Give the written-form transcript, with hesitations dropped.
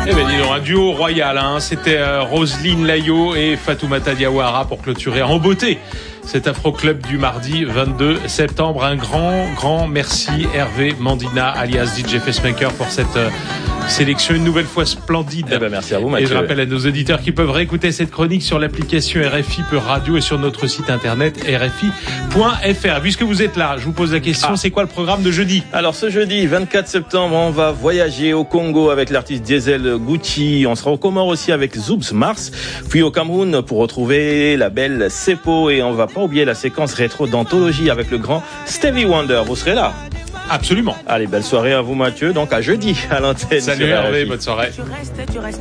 Eh bien, dis donc, un duo royal, hein. C'était Roselyne Laillot et Fatoumata Diawara pour clôturer en beauté cet Afro-Club du mardi 22 septembre. Un grand merci Hervé Mandina, alias DJ Facemaker, pour cette sélection une nouvelle fois splendide. Eh ben, merci à vous, Mathieu. Et je rappelle à nos auditeurs qui peuvent réécouter cette chronique sur l'application RFI Peur Radio et sur notre site internet rfi.fr. Puisque vous êtes là, je vous pose la question, c'est quoi le programme de jeudi? Alors ce jeudi 24 septembre, on va voyager au Congo avec l'artiste Diesel Gucci. On sera au Comores aussi avec Zoubs Mars, puis au Cameroun pour retrouver la belle Sepo, et on va pas oublier la séquence rétro d'anthologie avec le grand Stevie Wonder. Vous serez là? Absolument. Allez, belle soirée à vous, Mathieu. Donc à jeudi à l'antenne. Salut Hervé, bonne soirée.